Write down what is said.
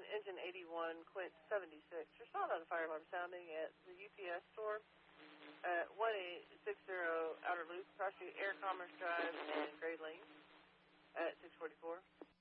engine 81, Quint 76. Respond on the fire alarm sounding at the UPS store at 1860 Outer Loop, across the Air Commerce Drive and Gray Lane at 644.